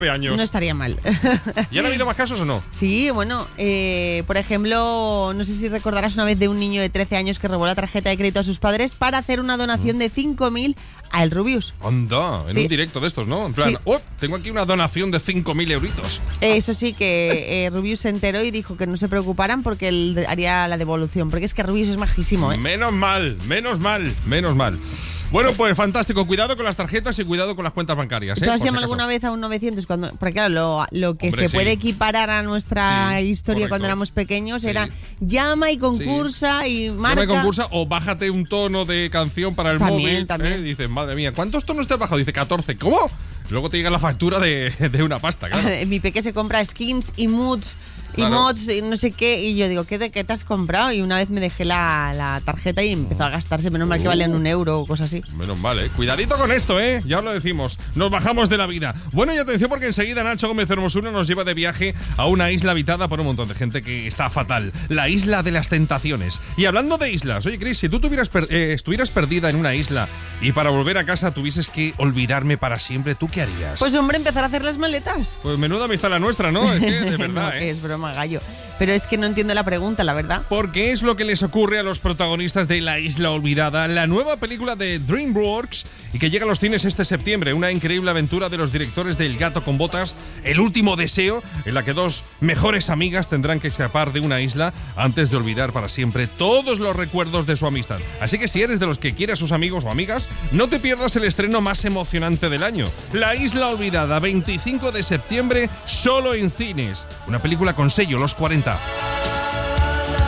años. No estaría mal. ¿Y han habido más casos o no? Sí, bueno, por ejemplo, no sé si recordarás una vez de un niño de 13 años que robó la tarjeta de crédito a sus padres para hacer una donación de 5.000 a El Rubius. Anda, en Sí. un directo de estos, ¿no? En plan, Sí. tengo aquí una donación de 5.000 euritos. Eso sí, que Rubius se enteró y dijo que no se preocuparan porque él haría la devolución, porque es que Rubius es majísimo, ¿eh? Menos mal. Bueno, pues fantástico. Cuidado con las tarjetas y cuidado con las cuentas bancarias, ¿eh? ¿Tú has Por si llamado acaso. alguna vez a un 900? Porque claro, lo que Hombre, se puede sí. equiparar a nuestra Sí, historia correcto. cuando éramos pequeños Sí. era llama y concursa y marca. Llama y concursa o bájate un tono de canción para el También, móvil. también. Dices, madre mía, ¿cuántos tonos te has bajado? Dice 14. ¿Cómo? Luego te llega la factura de una pasta, claro. Mi peque se compra skins y moods y Claro. mods y no sé qué. Y yo digo, ¿qué te has comprado? Y una vez me dejé la tarjeta y empezó a gastarse. Menos mal que valían €1 o cosas así. Menos mal, ¿eh? Cuidadito con esto, ¿eh? Ya os lo decimos. Nos bajamos de la vida. Bueno, y atención porque enseguida Nacho Gómez Hermosura nos lleva de viaje a una isla habitada por un montón de gente que está fatal. La isla de las tentaciones. Y hablando de islas, oye, Cris, si tú estuvieras perdida en una isla y para volver a casa tuvieses que olvidarme para siempre, ¿tú qué harías? Pues hombre, empezar a hacer las maletas. Pues menuda amistad la nuestra, ¿no? Es que de verdad, No, que ¿eh? es broma, gallo. Pero es que no entiendo la pregunta, la verdad. Porque es lo que les ocurre a los protagonistas de La Isla Olvidada, la nueva película de DreamWorks y que llega a los cines este septiembre. Una increíble aventura de los directores de El gato con botas, El último deseo, en la que dos mejores amigas tendrán que escapar de una isla antes de olvidar para siempre todos los recuerdos de su amistad. Así que si eres de los que quiere a sus amigos o amigas, no te pierdas el estreno más emocionante del año. La Isla Olvidada, 25 de septiembre, solo en cines. Una película con sello Los 40.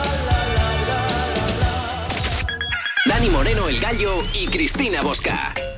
Dani Moreno, el Gallo y Cristina Bosca.